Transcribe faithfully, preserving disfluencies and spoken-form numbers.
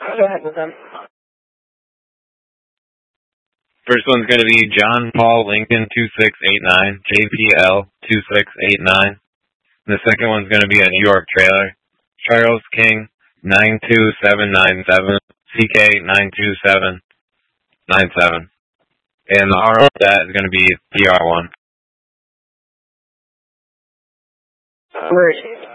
Go ahead with them. First one's going to be John Paul Lincoln two six eight nine, J P L two six eight nine. And the second one's going to be a New York trailer, Charles King nine two seven nine seven, C K nine two seven nine seven. And the R of that is going to be P R one. Where